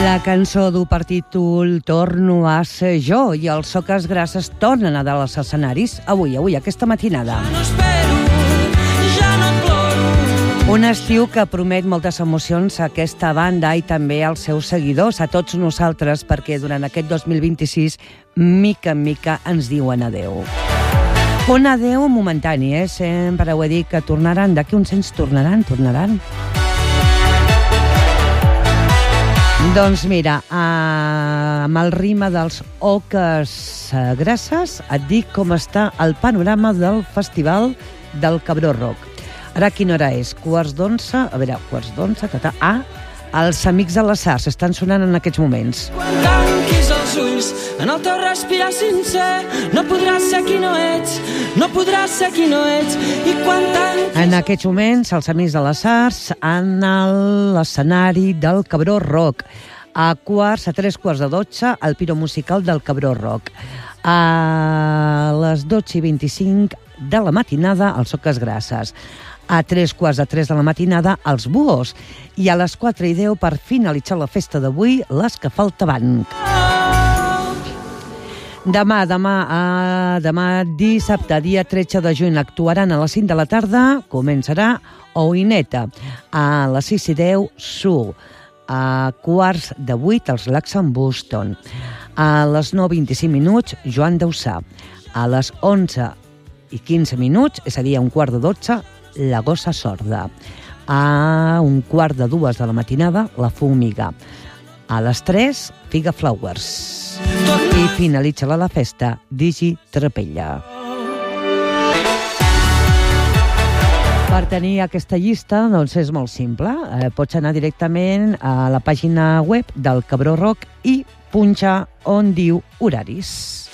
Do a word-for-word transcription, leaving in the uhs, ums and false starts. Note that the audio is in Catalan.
La cançó du per títol Torno a ser jo i els Soques Grasses tornen a dalt als escenaris avui, avui, aquesta matinada. Ja no espero, ja no ploro. Un estiu que promet moltes emocions a aquesta banda i també als seus seguidors, a tots nosaltres, perquè durant aquest dos mil vint-i-sis, mica en mica, ens diuen adeu. Un adeu momentani, eh? Sempre ho he dit que tornaran, d'aquí uns anys tornaran, tornaran. Doncs mira, amb el ritme dels Oques Grasses et dic com està el panorama del Festival del Cabró Rock. Ara quina hora és? Quarts d'onze? A veure, quarts d'onze, tata. Ah, els Amics de les Arts estan sonant en aquests moments. Quan tanquis els ulls en el teu respirar sincer, no podràs ser qui no ets, no podràs ser qui no ets. I quan tanquis... En aquests moments, els Amics de les Arts en l'escenari del Cabró Rock. A quarts, a tres quarts de dotze, el Piro Musical del Cabró Rock. A les dotze i vint-i-cinc de la matinada, els Soques Grasses. A tres quarts de tres de la matinada, els Buhos. I a les quatre i deu, per finalitzar la festa d'avui, les que faltaven. Demà, demà, eh, demà dissabte, dia tretze de juny, actuaran a les cinc de la tarda, començarà Oineta. A les sis i deu, Su. A quarts de vuit, els Laxan Boston. A les nou i vint-i-cinc minuts, Joan Dausà. A les onze i quinze minuts, és a dir, a un quart de dotze, La Gossa Sorda. A un quart de dues de la matinada, La Fumiga. A les tres, Figa Flowers. I finalitza la festa, Digi Trapella. Per tenir aquesta llista, doncs és molt simple. Eh, pots anar directament a la pàgina web del Cabró Rock i punxar on diu horaris.